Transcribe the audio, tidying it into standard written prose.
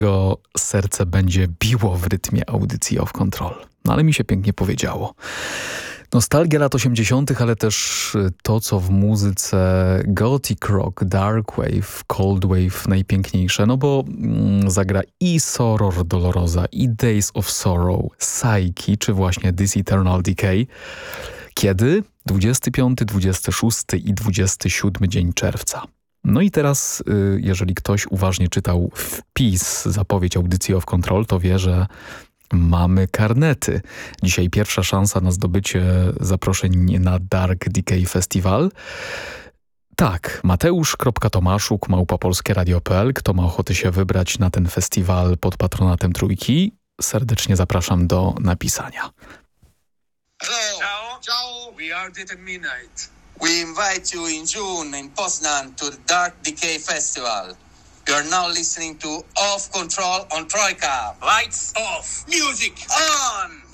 serce będzie biło w rytmie audycji Off Control. No ale mi się pięknie powiedziało. Nostalgia lat 80., ale też to, co w muzyce gothic rock, dark wave, cold wave najpiękniejsze, no bo zagra i Soror Dolorosa, i Days of Sorrow, Psyche, czy właśnie This Eternal Decay. Kiedy? 25, 26 i 27 dzień czerwca. No i teraz, jeżeli ktoś uważnie czytał wpis, zapowiedź audycji Off Control, to wie, że mamy karnety. Dzisiaj pierwsza szansa na zdobycie zaproszeń na Dark Decay Festival. Tak, mateusz.tomaszuk@polskieradio.pl. Kto ma ochotę się wybrać na ten festiwal pod patronatem Trójki, serdecznie zapraszam do napisania. Hello. Ciao. Ciao. We are Dead at Midnight. We invite you in June in Poznan to the Dark Decay Festival. You are now listening to Off Control on Troika. Lights off. Music on.